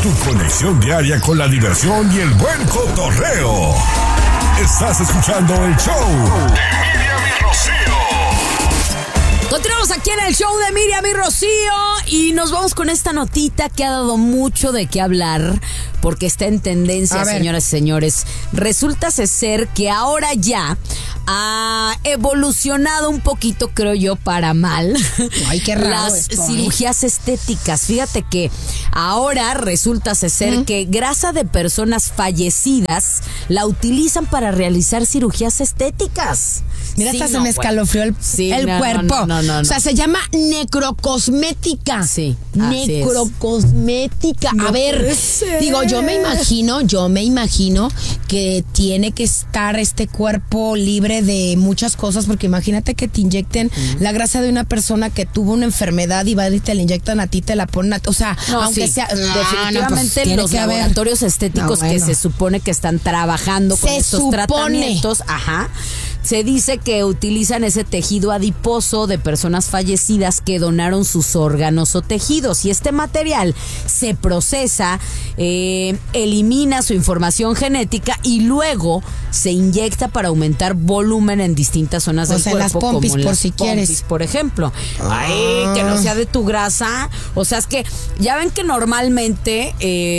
Tu conexión diaria con la diversión y el buen cotorreo. Estás escuchando el show de Miriam y Rocío. Continuamos aquí en el show de Miriam y Rocío y nos vamos con esta notita que ha dado mucho de qué hablar porque está en tendencia, señoras y señores. Resulta ser que ahora ya ha evolucionado un poquito, creo yo, para mal. Ay, qué raro las cirugías estéticas. Fíjate que ahora resulta ser que grasa de personas fallecidas la utilizan para realizar cirugías estéticas. Mira, Sí, hasta no, se me escalofrió el cuerpo. No. O sea, se llama necrocosmética. Sí, necrocosmética. A ver, digo, yo me imagino que tiene que estar este cuerpo libre de muchas cosas, porque imagínate que te inyecten la grasa de una persona que tuvo una enfermedad y va y te la inyectan a ti, te la ponen o sea, no, aunque sea definitivamente pues, los laboratorios estéticos que se supone que están trabajando con estos tratamientos, se dice que utilizan ese tejido adiposo de personas fallecidas que donaron sus órganos o tejidos y este material se procesa, elimina su información genética y luego se inyecta para aumentar volumen en distintas zonas del cuerpo, las pompis, como en por las si pompis, quieres, por ejemplo. Ay, que no sea de tu grasa. O sea, es que ya ven que normalmente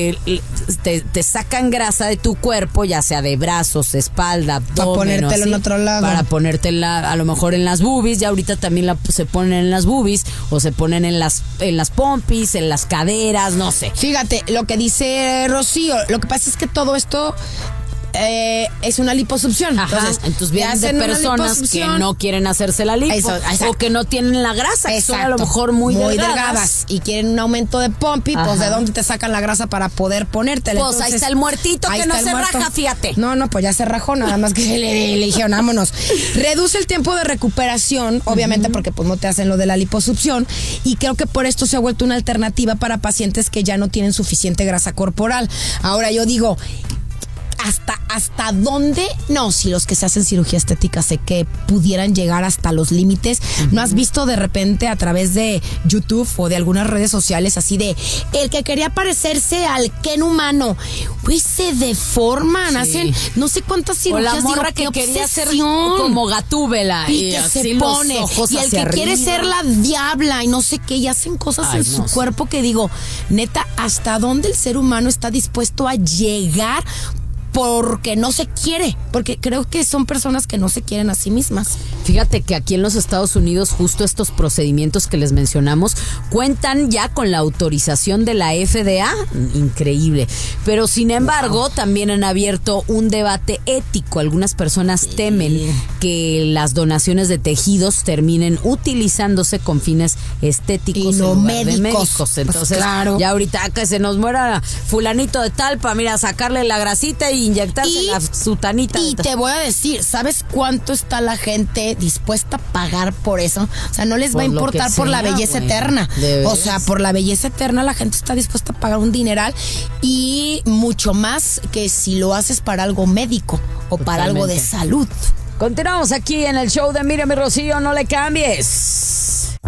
te sacan grasa de tu cuerpo, ya sea de brazos, espalda, abdomen, para ponértelo en otro lado. Para ponértela a lo mejor en las boobies, ya ahorita también se ponen en las boobies o se ponen en las pompis, en las caderas, no sé. Fíjate, lo que dice Rocío, lo que pasa es que todo esto es una liposucción. Entonces vienen de personas que no quieren hacerse la lipo o que no tienen la grasa, que son a lo mejor muy delgadas y quieren un aumento de pompi, pues ¿de dónde te sacan la grasa para poder ponértela? Pues ahí está el muertito que no se raja, fíjate. No, pues ya se rajó, nada más que le dijeron, vámonos. Reduce el tiempo de recuperación, obviamente porque pues no te hacen lo de la liposucción, y creo que por esto se ha vuelto una alternativa para pacientes que ya no tienen suficiente grasa corporal. Ahora yo digo, ¿Hasta dónde? No, si los que se hacen cirugía estética sé que pudieran llegar hasta los límites. ¿No has visto de repente a través de YouTube o de algunas redes sociales así de el que quería parecerse al Ken humano? Pues se deforman, hacen no sé cuántas cirugías. O la morra que quería ser como Gatúbela y que se pone. Y el que quiere ser la diabla y no sé qué, y hacen cosas en su cuerpo que digo, neta, ¿hasta dónde el ser humano está dispuesto a llegar? Porque no se quiere, porque creo que son personas que no se quieren a sí mismas. Fíjate que aquí en los Estados Unidos justo estos procedimientos que les mencionamos cuentan ya con la autorización de la FDA, increíble, pero sin embargo también han abierto un debate ético. Algunas personas temen que las donaciones de tejidos terminen utilizándose con fines estéticos y no médicos. Entonces, ya ahorita que se nos muera fulanito de tal, para mira, sacarle la grasita y inyectarse la sutanita. Y te voy a decir, ¿sabes cuánto está la gente dispuesta a pagar por eso? O sea, no les va a importar por la belleza eterna. O sea, por la belleza eterna la gente está dispuesta a pagar un dineral y mucho más que si lo haces para algo médico o para algo de salud. Continuamos aquí en el show de Miriam y Rocío, no le cambies.